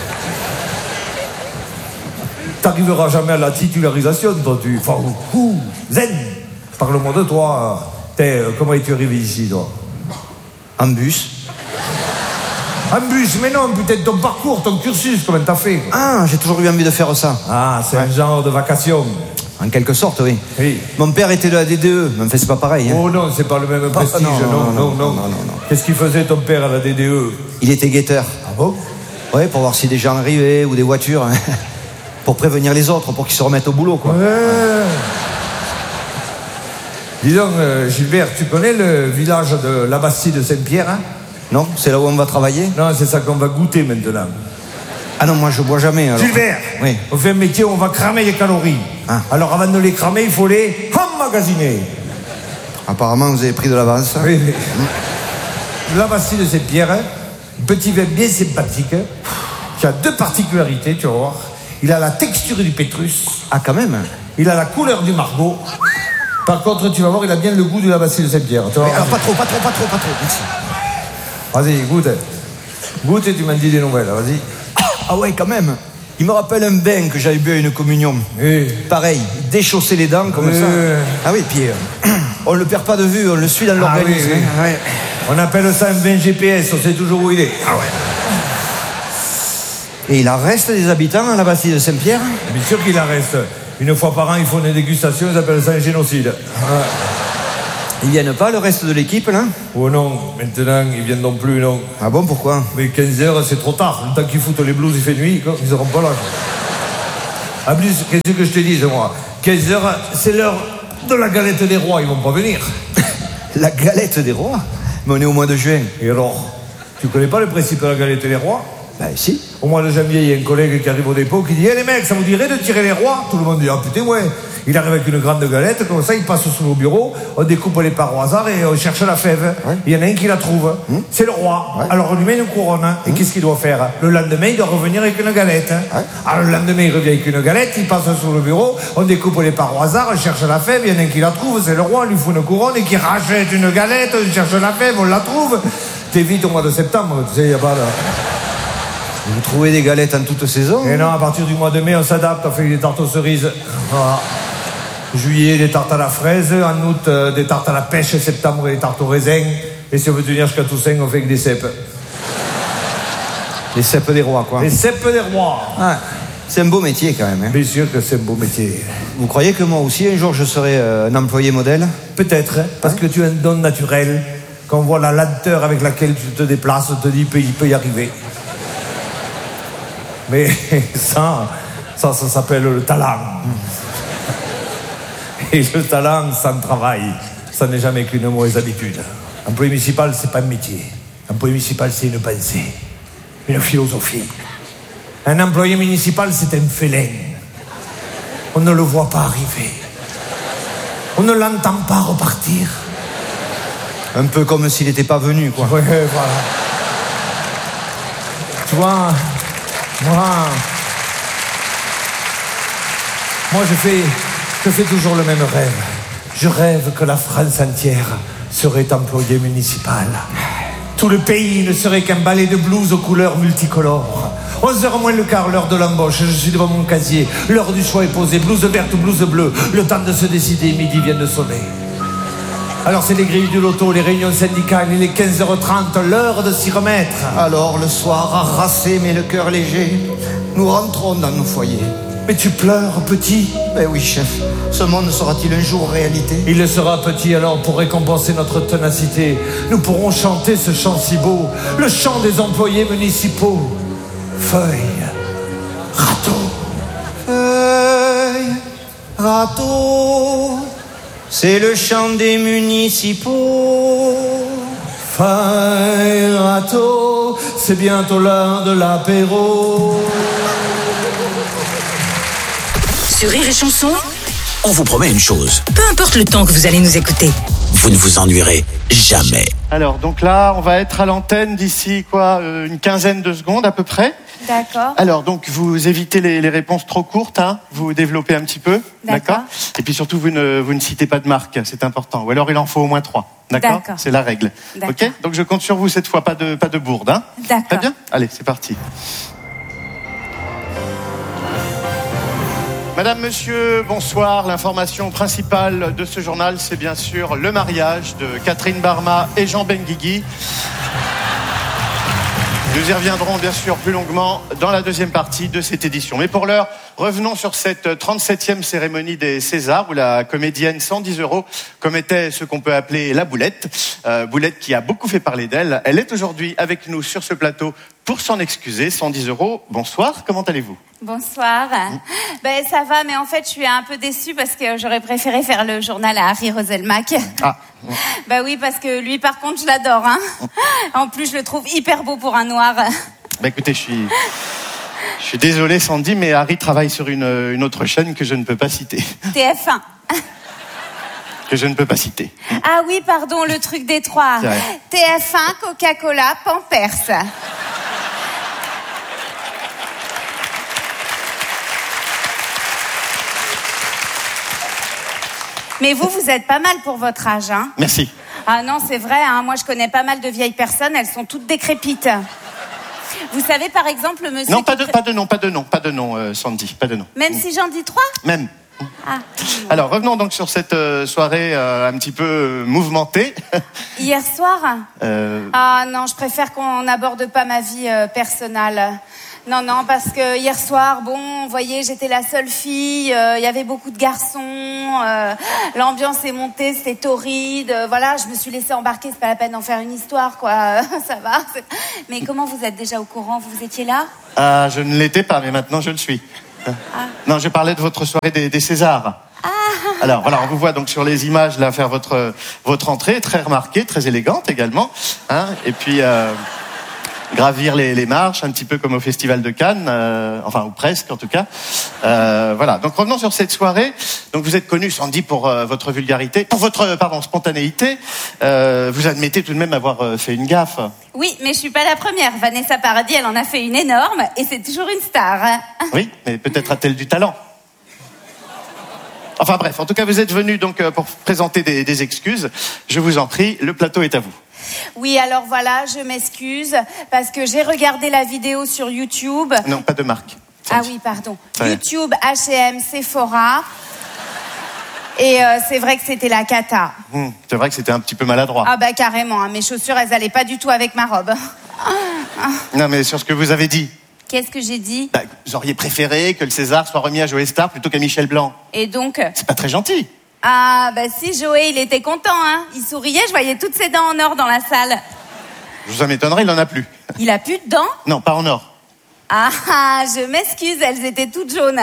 T'arriveras jamais à la titularisation, toi, tu... Enfin, ouh, zen. Parle-moi de toi. T'es, comment es-tu arrivé ici, toi? En bus. En bus, mais non, putain, ton parcours, ton cursus, comment t'as fait? Ah, j'ai toujours eu envie de faire ça. Ah, c'est ouais. Un genre de vacation. En quelque sorte, oui. Oui. Mon père était de la D D E, mais en fait, c'est pas pareil. Hein. Oh non, c'est pas le même prestige, ah, non, non, non, non, non, non, non, non, non. Qu'est-ce qu'il faisait, ton père, à la D D E? Il était guetteur. Ah bon? Oui, pour voir si des gens arrivaient ou des voitures. Hein. Pour prévenir les autres, pour qu'ils se remettent au boulot, quoi. Ouais. Dis donc, euh, Gilbert, tu connais le village de la Bastille de Saint-Pierre, hein? Non, c'est là où on va travailler? Non, c'est ça qu'on va goûter maintenant. Ah non, moi je bois jamais, alors. Gilbert, oui. On fait un métier où on va cramer les calories. Ah. Alors avant de les cramer, il faut les emmagasiner. Apparemment, vous avez pris de l'avance. Oui, mais... La Bastille de Saint-Pierre, hein, un petit vin bien sympathique, hein, qui a deux particularités, tu vas voir. Il a la texture du pétrus. Ah, quand même. Il a la couleur du margot. Par contre, tu vas voir, il a bien le goût de la Bastille de Saint-Pierre. Alors, pas trop, pas trop, pas trop, pas trop. Merci. Vas-y, goûte. Goûte et tu m'en dis des nouvelles, vas-y. Ah ouais, quand même. Il me rappelle un vin que j'avais bu à une communion. Oui. Pareil, déchausser les dents comme oui. ça. Ah oui, puis euh, on le perd pas de vue, on le suit dans l'organisme. Ah oui, oui. On appelle ça un vingt G P S, on sait toujours où il est. Ah ouais. Et il en reste des habitants à la Bastille de Saint-Pierre? Bien sûr qu'il en reste. Une fois par an, ils font des dégustations, ils appellent ça un génocide. Ah. Ils viennent pas, le reste de l'équipe, là? Oh non, maintenant, ils viennent non plus, non. Ah bon, pourquoi? Mais quinze heures, c'est trop tard. Le temps qu'ils foutent les blouses, il fait nuit, quoi. Ils seront pas là. En plus, qu'est-ce que je te dis, moi? quinze heures, c'est l'heure de la galette des rois, ils vont pas venir. La galette des rois? Mais on est au mois de juin. Et alors? Tu connais pas le principe de la galette des rois? Ben si. Au mois de janvier, il y a un collègue qui arrive au dépôt qui dit « Eh les mecs, ça vous dirait de tirer les rois ?» Tout le monde dit « Ah putain, ouais !» Il arrive avec une grande galette, comme ça, il passe sous nos bureaux, on découpe les parts au hasard et on cherche la fève. Ouais. Il y en a un qui la trouve. Mmh. C'est le roi. Ouais. Alors on lui met une couronne. Mmh. Et qu'est-ce qu'il doit faire? Le lendemain, il doit revenir avec une galette. Ouais. Alors le lendemain, il revient avec une galette, il passe sous le bureau, on découpe les parts au hasard, on cherche la fève, il y en a un qui la trouve, c'est le roi, on lui fout une couronne et qui rachète une galette, on cherche la fève, on la trouve. T'es vite au mois de septembre, tu sais, il n'y a pas de... Vous trouvez des galettes en toute saison? Et non, à partir du mois de mai, on s'adapte, on fait des tartes aux cerises. Voilà. Juillet, des tartes à la fraise. En août, euh, des tartes à la pêche. Septembre, des tartes au raisin. Et si on veut tenir jusqu'à Toussaint, on fait que des cèpes. Les cèpes des rois, quoi. Les cèpes des rois. Ah, c'est un beau métier, quand même. Hein. Bien sûr que c'est un beau métier. Vous croyez que moi aussi, un jour, je serai euh, un employé modèle? Peut-être, hein, parce hein? que tu as un don naturel. Quand on voit la lenteur avec laquelle tu te déplaces, on te dit qu'il peut y arriver. Mais ça, ça, ça s'appelle le talent. Et le talent sans travail, ça n'est jamais qu'une mauvaise habitude. Employé municipal, c'est pas un métier. Employé municipal, c'est une pensée, une philosophie. Un employé municipal, c'est un félin. On ne le voit pas arriver. On ne l'entend pas repartir. Un peu comme s'il n'était pas venu, quoi. Ouais, voilà. Tu vois... Moi, moi je fais, je fais toujours le même rêve. Je rêve que la France entière serait employée municipale. Tout le pays ne serait qu'un ballet de blues aux couleurs multicolores. onze heures moins le quart, l'heure de l'embauche, je suis devant mon casier. L'heure du choix est posée, blouse verte ou blouse bleue. Le temps de se décider, midi vient de sonner. Alors c'est les grilles du loto, les réunions syndicales, il est quinze heures trente, l'heure de s'y remettre. Alors le soir, harassé mais le cœur léger, nous rentrons dans nos foyers. Mais tu pleures, petit? Ben oui, chef. Ce monde sera-t-il un jour réalité? Il le sera, petit, alors pour récompenser notre ténacité, nous pourrons chanter ce chant si beau, le chant des employés municipaux. Feuille, râteau. Feuille, râteau. C'est le chant des municipaux. Feuille, râteau, c'est bientôt l'heure de l'apéro. Sur Rire et Chanson, on vous promet une chose. Peu importe le temps que vous allez nous écouter, vous ne vous ennuierez jamais. Alors, donc là, on va être à l'antenne d'ici, quoi, euh, une quinzaine de secondes à peu près. D'accord. Alors, donc, vous évitez les, les réponses trop courtes, hein. Vous développez un petit peu. D'accord. Et puis surtout, vous ne, vous ne citez pas de marque, c'est important. Ou alors, il en faut au moins trois. D'accord. D'accord. C'est la règle. D'accord. Ok. Donc, je compte sur vous cette fois, pas de, pas de bourde, hein. D'accord. Très bien. Allez, c'est parti. Madame, monsieur, bonsoir. L'information principale de ce journal, c'est bien sûr le mariage de Catherine Barma et Jean Benguigui. Nous y reviendrons bien sûr plus longuement dans la deuxième partie de cette édition. Mais pour l'heure, revenons sur cette trente-septième cérémonie des Césars où la comédienne cent dix euros commettait ce qu'on peut appeler la boulette. Euh, boulette qui a beaucoup fait parler d'elle. Elle est aujourd'hui avec nous sur ce plateau pour s'en excuser. cent dix euros, bonsoir, comment allez-vous ? Bonsoir. Mmh. Ben ça va, mais en fait je suis un peu déçue parce que j'aurais préféré faire le journal à Harry Roselmack. Ah. Ben oui, parce que lui par contre je l'adore. Hein. En plus je le trouve hyper beau pour un noir. Ben écoutez, je suis, je suis désolé Sandy, mais Harry travaille sur une, une autre chaîne que je ne peux pas citer. T F un. Que je ne peux pas citer. Ah oui, pardon, le truc des trois. T F un, Coca-Cola, Pampers. Mais vous, vous êtes pas mal pour votre âge, hein ? Merci. Ah non, c'est vrai, hein, moi je connais pas mal de vieilles personnes, elles sont toutes décrépites. Vous savez, par exemple, le monsieur... Non, pas de, pas de nom, pas de nom, pas de nom, euh, Sandy, pas de nom. Même si j'en dis trois ? Même. Ah. Alors, revenons donc sur cette euh, soirée euh, un petit peu euh, mouvementée. Hier soir Euh, Ah non, je préfère qu'on n'aborde pas ma vie euh, personnelle. Non, non, parce que hier soir, bon, vous voyez, j'étais la seule fille, euh, il y avait beaucoup de garçons, euh, l'ambiance est montée, c'était torride, euh, voilà, je me suis laissée embarquer, c'est pas la peine d'en faire une histoire, quoi, ça va. c'est- Mais comment vous êtes déjà au courant? Vous étiez là? ah, je ne l'étais pas, mais maintenant je le suis. Non, je parlais de votre soirée des, des Césars. Alors voilà, on vous voit donc sur les images là faire votre votre entrée, très remarquée, très élégante également, hein, et puis euh, gravir les, les marches, un petit peu comme au Festival de Cannes, euh, enfin ou presque en tout cas. Euh, voilà. Donc revenons sur cette soirée. Donc vous êtes connu, Sandy, pour euh, votre vulgarité, pour votre pardon spontanéité. Euh, vous admettez tout de même avoir euh, fait une gaffe. Oui, mais je suis pas la première. Vanessa Paradis, elle en a fait une énorme, et c'est toujours une star. hein. Oui, mais peut-être a-t-elle du talent. Enfin bref, en tout cas, vous êtes venu donc euh, pour présenter des, des excuses. Je vous en prie, le plateau est à vous. Oui, alors voilà, je m'excuse, parce que j'ai regardé la vidéo sur YouTube. Non, pas de marque. Ah oui, pardon. Ouais. YouTube, H et M, Sephora. Et euh, c'est vrai que c'était la cata. Hum, c'est vrai que c'était un petit peu maladroit. Ah bah carrément, hein, mes chaussures, elles allaient pas du tout avec ma robe. Non, mais sur ce que vous avez dit, Qu'est-ce que j'ai dit? bah, vous auriez préféré que le César soit remis à Joey Star plutôt qu'à Michel Blanc. Et donc? C'est pas très gentil. Ah bah si, Joey, il était content, hein. Il souriait, je voyais toutes ses dents en or dans la salle. Ça m'étonnerait, il en a plus. Il a plus de dents? Non, pas en or. Ah, ah, je m'excuse, elles étaient toutes jaunes.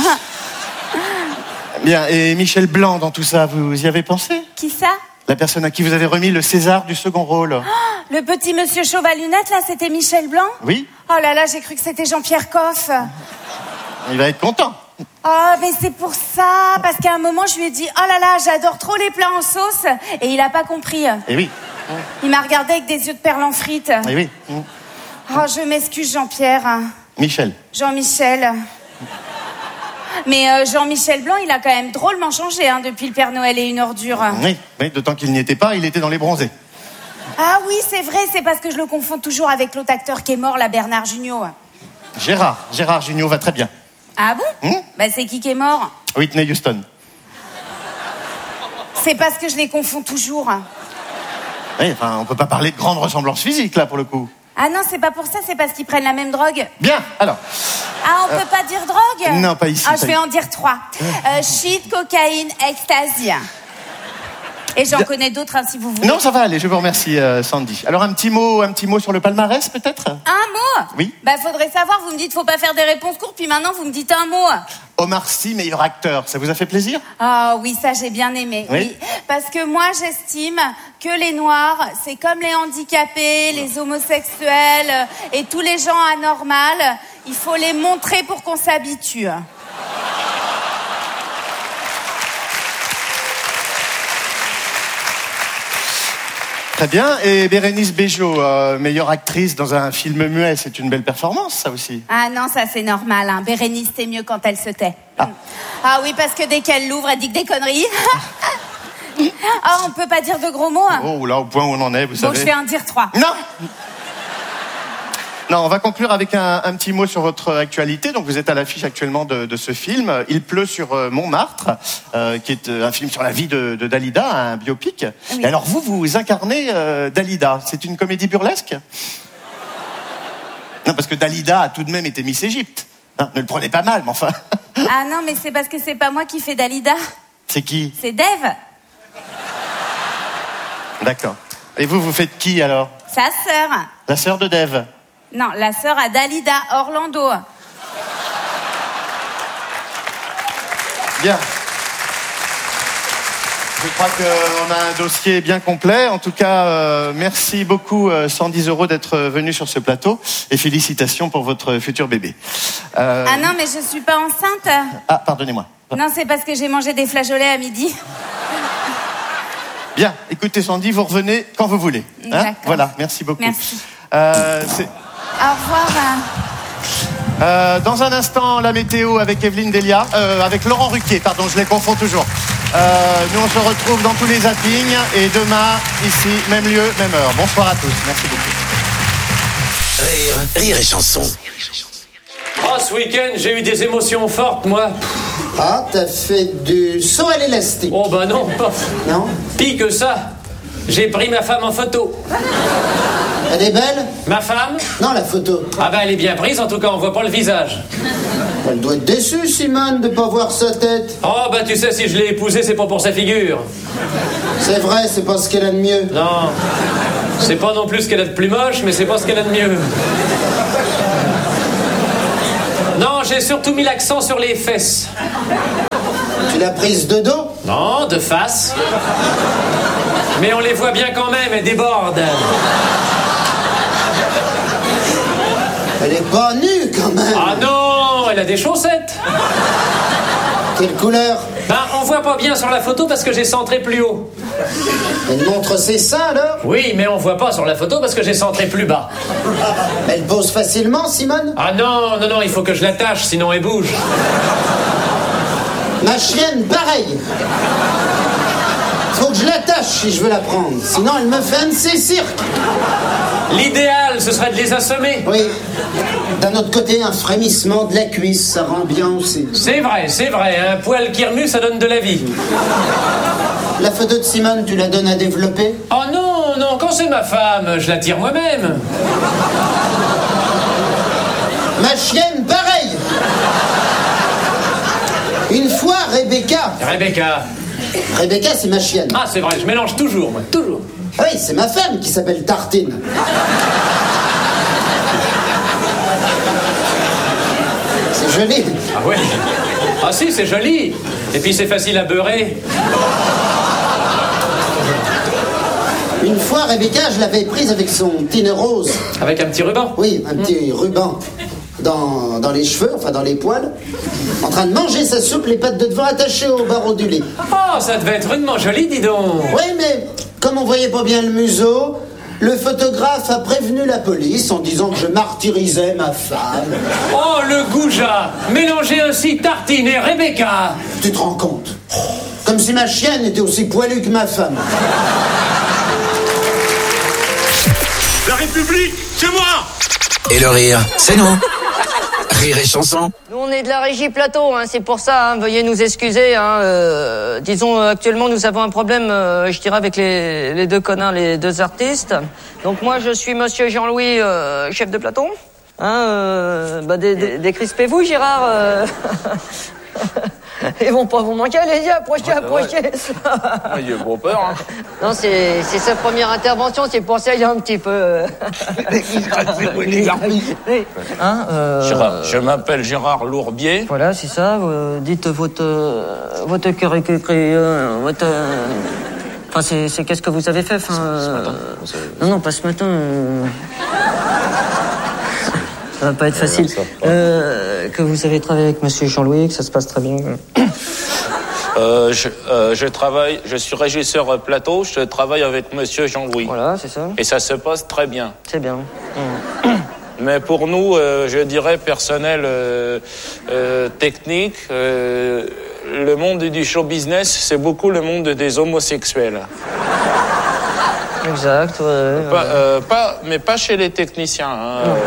Bien, et Michel Blanc dans tout ça, vous y avez pensé? Qui ça? La personne à qui vous avez remis le César du second rôle. Le petit monsieur chauve à lunettes, là, c'était Michel Blanc? Oui, Oh là là, j'ai cru que c'était Jean-Pierre Coff. il va être content. Oh, mais c'est pour ça, parce qu'à un moment, je lui ai dit, oh là là, j'adore trop les plats en sauce, et il a pas compris. Eh oui, Il m'a regardé avec des yeux de perles en frites. eh oui. Oh, je m'excuse, Jean-Pierre. Michel. Jean-Michel. Mais euh, Jean-Michel Blanc, il a quand même drôlement changé hein, depuis le Père Noël et une ordure. Oui, oui, d'autant qu'il n'y était pas, il était dans les bronzés. Ah oui, c'est vrai, c'est parce que je le confonds toujours avec l'autre acteur qui est mort, là, Bernard Jugnot. Gérard, Gérard Jugnot va très bien. Ah bon? Hmm Bah c'est qui qui est mort? Whitney Houston. C'est parce que je les confonds toujours. Oui, enfin, on peut pas parler de grande ressemblance physique, là, pour le coup. Ah non, c'est pas pour ça, c'est parce qu'ils prennent la même drogue. Bien, alors. Ah, on Euh, peut pas dire drogue? non, pas ici, Ah, pas je vais ici. en dire trois. Euh, shit, cocaïne, ecstasy. Et j'en Bien. connais d'autres hein, si vous voulez. Non, ça va aller, je vous remercie, euh, Sandy. Alors, un petit mot, un petit mot sur le palmarès, peut-être? Un mot? Oui. Bah faudrait savoir, vous me dites faut pas faire des réponses courtes, puis maintenant vous me dites un mot. Omar Sy, meilleur acteur, ça vous a fait plaisir? Ah oui, ça j'ai bien aimé. Oui. Parce que moi j'estime que les Noirs, c'est comme les handicapés, les homosexuels euh, et tous les gens anormals. Il faut les montrer pour qu'on s'habitue. Très bien. Et Bérénice Bejo, euh, meilleure actrice dans un film muet, c'est une belle performance, ça aussi. Ah non, ça c'est normal. Hein. Bérénice, c'est mieux quand elle se tait. Ah. ah oui, parce que dès qu'elle l'ouvre, elle dit que des conneries. Ah, on peut pas dire de gros mots. Hein. Oh là, au point où on en est, vous Bon, savez. je vais en dire trois. Non. Non, on va conclure avec un, un petit mot sur votre actualité. Donc, vous êtes à l'affiche actuellement de, de ce film. Il pleut sur euh, Montmartre, euh, qui est euh, un film sur la vie de, de Dalida, un biopic. Oui. Et alors, vous, vous incarnez euh, Dalida. C'est une comédie burlesque? Non, parce que Dalida a tout de même été Miss Égypte. Hein, ne le prenez pas mal, mais enfin. Ah non, mais c'est parce que c'est pas moi qui fais Dalida. C'est qui? C'est Dave, D'accord. Et vous, vous faites qui alors? sa sœur. La sœur de Dave. Non, la sœur à Dalida, Orlando. Bien. Je crois qu'on a un dossier bien complet. En tout cas, euh, merci beaucoup, euh, cent dix euros, d'être venu sur ce plateau. Et félicitations pour votre futur bébé. Euh, Ah non, mais je suis pas enceinte. Ah, pardonnez-moi. Non, c'est parce que j'ai mangé des flageolets à midi. Bien, écoutez Sandy, vous revenez quand vous voulez. Hein. D'accord. Voilà, merci beaucoup. Merci. Euh, c'est- Au revoir. Euh, dans un instant, la météo avec Evelyne Delia, euh, avec Laurent Ruquier, pardon, je les confonds toujours. Euh, nous, on se retrouve dans tous les zappings et demain, ici, même lieu, même heure. Bonsoir à tous, merci beaucoup. Rire, rire et chanson. Oh, ce week-end, j'ai eu des émotions fortes, moi. Pff, Ah, t'as fait du saut à l'élastique. Oh bah non, pas... Non? Pis que ça. J'ai pris ma femme en photo. Elle est belle? Ma femme? Non, la photo. Ah bah elle est bien prise, en tout cas on voit pas le visage. Elle doit être déçue, Simone, de pas voir sa tête. Oh bah tu sais, si je l'ai épousée, c'est pas pour sa figure. C'est vrai, c'est pas ce qu'elle a de mieux. Non, c'est pas non plus ce qu'elle a de plus moche, mais c'est pas ce qu'elle a de mieux. Non, j'ai surtout mis l'accent sur les fesses. Tu l'as prise de dos? Non, de face. Mais on les voit bien quand même, elles débordent. Elle est pas nue, quand même. Ah non, elle a des chaussettes. Quelle couleur? Ben, on voit pas bien sur la photo parce que j'ai centré plus haut. Elle montre ses seins, alors? Oui, mais on voit pas sur la photo parce que j'ai centré plus bas. Elle pose facilement, Simone? Ah non, non, non, il faut que je l'attache, sinon elle bouge. Ma chienne, pareil. Faut que je l'attache si je veux la prendre. Sinon, elle me fait un de ses cirques. L'idéal, ce serait de les assommer. Oui. D'un autre côté, un frémissement de la cuisse, ça rend bien aussi. C'est vrai, c'est vrai. Un poil qui remue, ça donne de la vie. La photo de Simone, tu la donnes à développer? Oh non, non, quand c'est ma femme, je la tire moi-même. Ma chienne, pareil. Une fois, Rebecca. Rebecca. Rebecca, c'est ma chienne. Ah, c'est vrai, je mélange toujours, moi, toujours. Oui, c'est ma femme qui s'appelle Tartine. C'est joli. Ah ouais? Ah si, c'est joli. Et puis c'est facile à beurrer. Une fois, Rebecca, je l'avais prise avec son petit nœud rose. Avec un petit ruban? Oui, un petit ruban. Dans, dans les cheveux, enfin dans les poils, en train de manger sa soupe, les pattes de devant attachées au barreau du lit. Oh, ça devait être rudement joli, dis donc. Oui, mais comme on voyait pas bien le museau, le photographe a prévenu la police en disant que je martyrisais ma femme. Oh, le goujat. Mélanger ainsi Tartine et Rebecca. Tu te rends compte? Comme si ma chienne était aussi poilue que ma femme. La République, c'est moi! Et le rire, c'est nous. Rire et chanson. Nous, on est de la régie plateau, hein, c'est pour ça, hein, veuillez nous excuser. Hein, euh, disons, actuellement, nous avons un problème, euh, je dirais, avec les, les deux connards, les deux artistes. Donc moi, je suis monsieur Jean-Louis, euh, chef de plateau. Hein, euh, bah, dé- dé- décrispez-vous, Gérard. Euh... Ils vont pas vous manquer, allez-y, approchez, approchez. Il a pas peur, hein. Non, c'est, c'est sa première intervention, c'est pour ça qu'il y a un petit peu... euh, Hein, euh... Gérard, je m'appelle Gérard Lourbier. Voilà, c'est ça. Vous dites votre euh, votre caricature, euh, votre. euh, Enfin, c'est, c'est qu'est-ce que vous avez fait, enfin. euh, Non, non, pas ce matin. euh, Ça va pas être facile. Euh, que vous avez travaillé avec Monsieur Jean-Louis, que ça se passe très bien. Euh, je, euh, je travaille, je suis régisseur plateau, je travaille avec Monsieur Jean-Louis. Voilà, c'est ça. Et ça se passe très bien. C'est bien. Mmh. Mais pour nous, euh, je dirais personnel, euh, euh, technique, euh, le monde du show business, c'est beaucoup le monde des homosexuels. Exact, ouais. ouais. Pas, euh, pas, mais pas chez les techniciens. Hein. Mmh.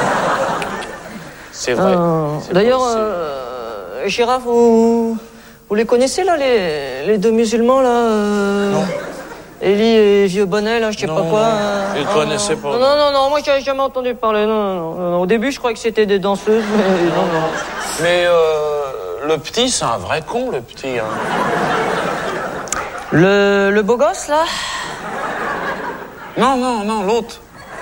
C'est vrai. Euh, C'est d'ailleurs, pas- euh, Gérard, vous, vous les connaissez, là, les, les deux musulmans, là euh, Non. Élie et Vieux Bonnet, là, je sais Non, pas quoi. non, euh, je les ah, connaissais non. pas. Non, non, non, non, moi, j'avais jamais entendu parler. Non, non, non, non. Au début, je croyais que c'était des danseuses, mais non, non. Mais euh, le petit, c'est un vrai con, le petit. Hein. Le, le beau gosse, là? Non, non, non, l'autre.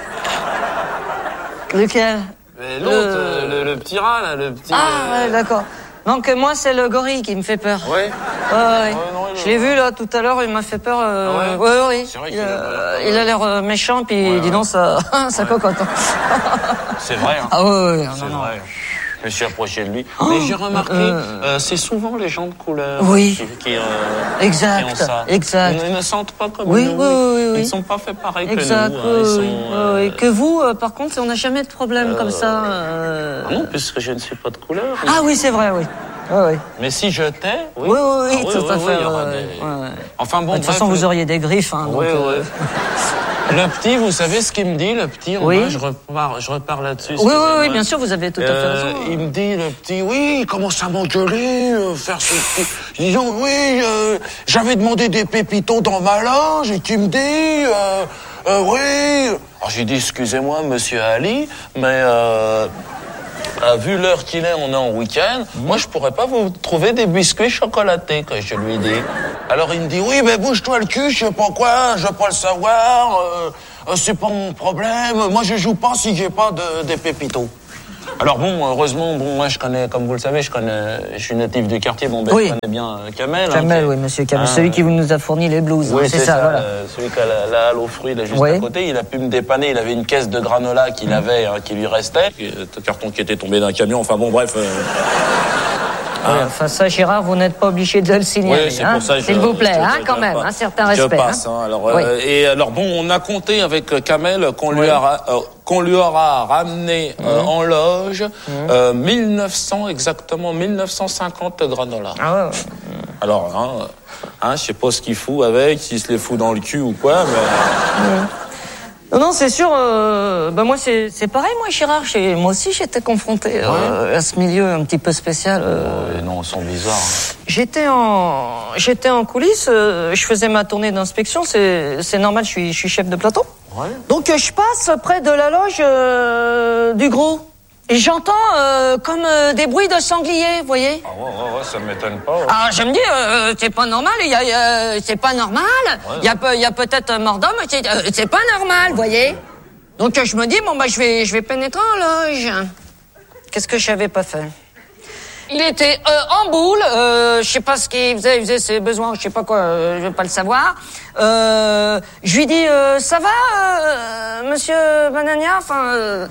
Lequel? Mais l'autre, Le- euh, le... le petit rat, là, le petit... Ah, ouais, d'accord. Donc, euh, moi, c'est le gorille qui me fait peur. Ouais. Ouais, ouais. Je l'ai vu, là, tout à l'heure, il m'a fait peur. Euh... Ah ouais, ouais ouais, C'est vrai il, qu'il a a, il a l'air euh, méchant, puis Ouais, dis ouais. donc, ça, ça cocotte. C'est vrai, hein. Ah ouais, ouais, C'est non, non. vrai. Je me suis approché de lui. Oh, Mais j'ai remarqué, euh, euh, c'est souvent les gens de couleur Oui. qui, qui, euh, Exact, qui ont ça. exact. Ils ne sentent pas comme Oui, nous. oui, oui, oui, Ils oui. ne sont pas faits pareil Exact, que nous. hein. Ils oui, sont, oui, euh, oui. Que vous, euh, par contre, on n'a jamais de problème euh, comme ça. euh. Ah non, puisque je ne suis pas de couleur. Ah oui, c'est vrai, oui. Ouais, ouais. Mais si je t'ai, oui. Oui, oui, oui, Ah tout à fait. il y aura ouais, des- ouais, ouais. Enfin bon, De toute bref, façon, vous le- auriez des griffes. Hein, donc, Ouais, euh, ouais. Le petit, vous savez ce qu'il me dit, le petit? Oui. Moi, je repars, je repars là-dessus. Oui, oui, oui, bien sûr, vous avez tout à fait Euh, raison. il me dit, le petit, oui, il commence à m'engueuler, euh, faire ce petit... Disons, oui, euh, j'avais demandé des pépitos dans ma loge, et tu me dis, euh, euh, oui... Alors j'ai dit, excusez-moi, monsieur Ali, mais... Euh, Euh, vu l'heure qu'il est, on est en week-end. Moi, je pourrais pas vous trouver des biscuits chocolatés, que je lui ai dit. Alors, il me dit, oui, mais bouge-toi le cul, je sais pas quoi, je veux pas le savoir, euh, euh, c'est pas mon problème. Moi, je joue pas si j'ai pas de, des pépitos. Alors bon, heureusement, bon, moi, je connais, comme vous le savez, je connais, je suis natif du quartier, bon, ben, Oui. je connais bien euh, Kamel. Kamel, hein, qui- oui, monsieur Kamel, hein, celui qui nous a fourni les blouses, oui, hein, c'est ça, voilà. euh, celui qui a la, la halle aux fruits, là, juste Oui. à côté, il a pu me dépanner, il avait une caisse de granola qu'il avait, hein, qui lui restait. Un carton qui était tombé d'un camion, enfin bon, bref. Euh... Oui, enfin, ça, Gérard, vous n'êtes pas obligé de le signaler, Oui, c'est hein, pour ça que je- s'il vous plaît, je- hein, je- quand je- même, je- un certain je respect. passe, hein. hein, alors, Oui. euh, et alors bon, on a compté avec euh, Kamel qu'on lui, Oui. a ra- euh, qu'on lui aura ramené euh, Mhm. en loge Mhm. euh, mille neuf cents, exactement mille neuf cent cinquante granola. Ah ouais, ouais. Alors, hein, hein, je sais pas ce qu'il fout avec, s'il se les fout dans le cul ou quoi, mais... Non, non, c'est sûr. Euh, bah moi, c'est c'est pareil, moi, Gérard. j'ai- Moi aussi, j'étais confronté euh, à ce milieu un petit peu spécial. euh. Ouais, non, ils sont bizarres. hein. J'étais en j'étais en coulisses. euh, je faisais ma tournée d'inspection. C'est c'est normal. Je suis je suis chef de plateau. Ouais. Donc, euh, je passe près de la loge euh, du gros. Et j'entends euh, comme euh, des bruits de sangliers, vous voyez. Ah ouais, ouais, ouais, ça m'étonne pas. ouais. Ah, je me dis, euh, c'est pas normal, il y a, euh, c'est pas normal. Il y a, peu- il y a peut-être un mort d'homme, c'est, euh, c'est pas normal, vous voyez. Donc euh, je me dis, bon bah je vais, je vais pénétrer en loge. Qu'est-ce que j'avais pas fait? Il était euh, en boule, euh, je sais pas ce qu'il faisait, il faisait ses besoins, je sais pas quoi, euh, je vais pas le savoir. Euh, je lui dis, euh, ça va, euh, monsieur Banania, enfin. Euh,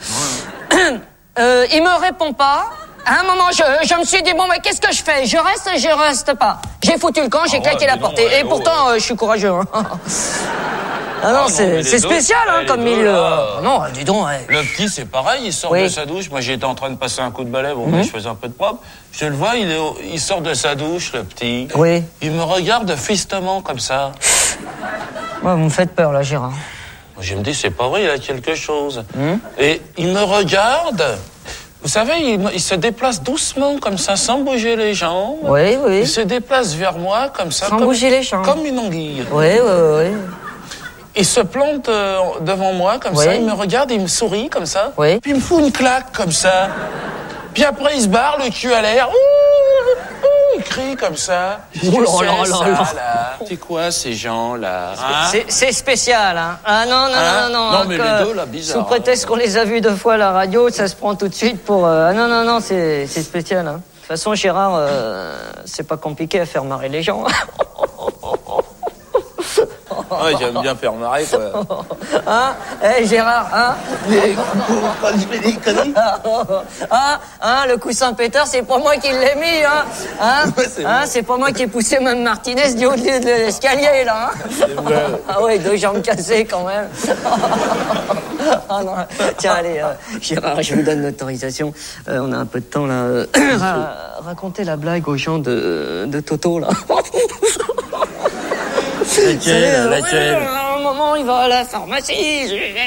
Euh, il me répond pas. À un moment, je, je me suis dit, bon, mais qu'est-ce que je fais? Je reste, je reste pas. J'ai foutu le camp, j'ai Ah claqué ouais, la dis donc, porte. Et, ouais, et oh, pourtant, euh, je suis courageux. Hein. Ah non, Ah non, mais c'est les c'est deux, spécial, hein, les comme deux, milieu. là, Ah non, dis donc, ouais. Le petit, c'est pareil, il sort Oui. de sa douche. Moi, j'étais en train de passer un coup de balai, bon, Mhm. ben, je faisais un peu de propre. Je le vois, il, est au- il sort de sa douche, le petit. Oui. Il me regarde fistement, comme ça. Ouais, vous me faites peur, là, Gérard. Je me dis, c'est pas vrai, il a quelque chose. Mhm. Et il me regarde. Vous savez, il, me- il se déplace doucement, comme ça, sans bouger les jambes. Oui, oui. Il se déplace vers moi, comme ça. Sans comme, bouger les jambes. Comme une anguille. Oui, oui, oui. Il se plante euh, devant moi, comme Oui. ça. Il me regarde, il me sourit, comme ça. Oui. Puis il me fout une claque, comme ça. Puis après, il se barre, le cul à l'air. Ouh, ouh, il crie comme ça. Oh là là C'est là ça, là. là. C'est quoi, ces gens-là hein? C'est- C'est spécial, hein. Ah non, non, Hein? non, non. Non, hein, mais que les deux, là, bizarre, Sous prétexte qu'on les a vus deux fois à la radio, ça se prend tout de suite pour... euh, Ah non, non, non, c'est c'est spécial, hein. De toute façon, Gérard, euh, c'est pas compliqué à faire marrer les gens. Ouais, j'aime bien faire marrer, quoi. Hein? Eh, Gérard, hein? Je fais des conneries. Hein? Hein? Le coussin pétard, c'est pas moi qui l'ai mis, hein? Hein? Hein? C'est pas moi qui ai poussé Mme Martinez du haut de de l'escalier, là, hein? Ah ouais, deux jambes cassées, quand même. Ah non. Tiens, allez, euh, Gérard, je vous donne l'autorisation. Euh, on a un peu de temps, là. Euh, ra- racontez la blague aux gens de, de Toto, là. Laquelle, Vous savez, euh, laquelle ouais, à un moment, il va à la pharmacie.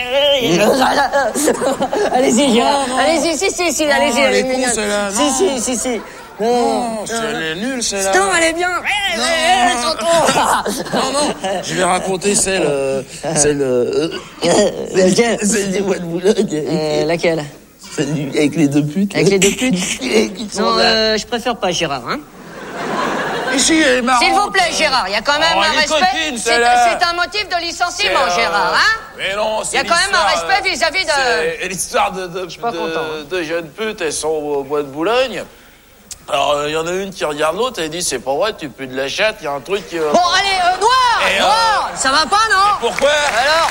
Allez-y, Gérard. Non, non. Allez-y, si, si, si, Non, allez-y, elle elle est est con, mignonne. celle-là, Si, non. si, si, si. Non, c'est- elle est nulle, celle-là. Non, elle est bien. Eh, Non. eh, eh, Toto. Non, non, je vais raconter celle... euh, celle... euh, Laquelle celle des bois de Boulogne. Euh, Laquelle Celle du- avec les deux putes. Avec les deux putes Non, euh, je préfère pas, Gérard, hein. Ici, elle est marrante. S'il vous plaît, Gérard, il y a quand même Oh, un elle est respect. coquine, C'est celle-là. c'est un motif de licenciement, C'est, euh, Gérard, hein. Mais non, Il y c'est a quand même un l'histoire, respect euh, vis-à-vis de... C'est l'histoire de, de, pas de- content, hein. de jeunes putes, elles sont au bois de Boulogne. Alors, il y en a une qui regarde l'autre, elle dit, c'est pas vrai, tu pues de la chatte, il y a un truc qui... va Bon, pas. allez, euh, Noir, Et, euh, Noir, ça va pas, non? Pourquoi Alors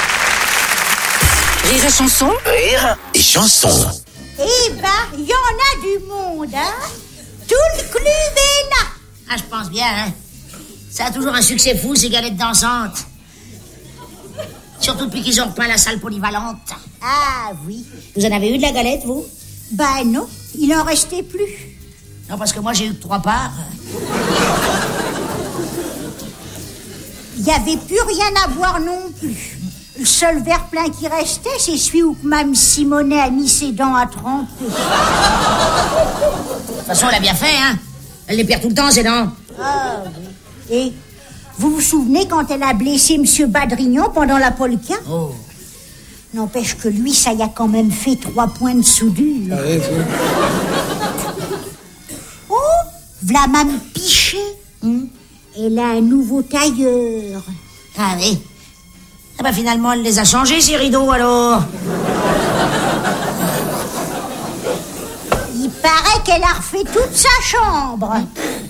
Rire et chanson. Rire et chanson. Eh ben, il y en a du monde, hein. Tout le club est là. Ah, je pense bien, hein. Ça a toujours un succès fou, ces galettes dansantes. Surtout depuis qu'ils ont repeint la salle polyvalente. Ah oui. Vous en avez eu de la galette, vous? Ben non, il en restait plus. Non, parce que moi, j'ai eu que trois parts. Il n'y avait plus rien à boire non plus. Le seul verre plein qui restait, c'est celui où Mme Simonet a mis ses dents à tremper. De toute façon, elle a bien fait, hein. Elle les perd tout le temps, ses dents. Ah, oui. Et vous vous souvenez quand elle a blessé M. Badrignon pendant la polka? Oh. N'empêche que lui, ça y a quand même fait trois points de soudure. Ah, oui, oui. Oh, v'là Mme Pichet. Hein? Elle a un nouveau tailleur. Ah oui. Ah bah finalement, elle les a changés, ces rideaux, alors. Il paraît qu'elle a refait toute sa chambre.